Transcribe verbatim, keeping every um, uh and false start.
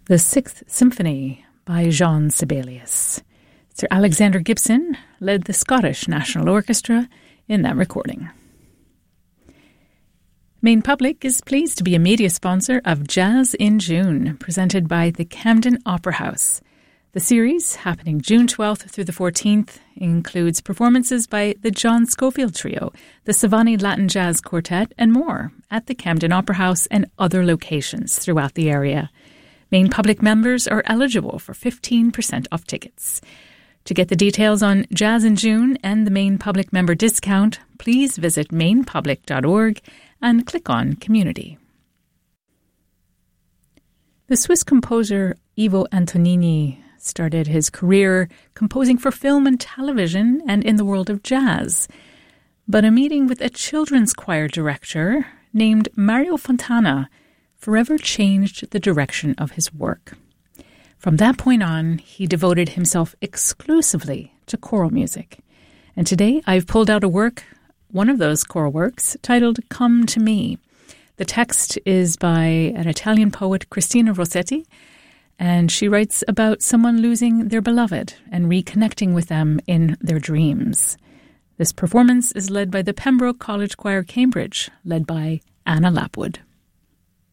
The Sixth Symphony by Jean Sibelius. Sir Alexander Gibson led the Scottish National Orchestra in that recording. Maine Public is pleased to be a media sponsor of Jazz in June, presented by the Camden Opera House. The series, happening June twelfth through the fourteenth, includes performances by the John Scofield Trio, the Savani Latin Jazz Quartet, and more at the Camden Opera House and other locations throughout the area. Maine Public members are eligible for fifteen percent off tickets. To get the details on Jazz in June and the Maine Public member discount, please visit maine public dot org and click on Community. The Swiss composer Ivo Antonini started his career composing for film and television and in the world of jazz. But a meeting with a children's choir director named Mario Fontana forever changed the direction of his work. From that point on, he devoted himself exclusively to choral music. And today I've pulled out a work, one of those choral works, titled Come to Me. The text is by an Italian poet, Cristina Rossetti, and she writes about someone losing their beloved and reconnecting with them in their dreams. This performance is led by the Pembroke College Choir, Cambridge, led by Anna Lapwood.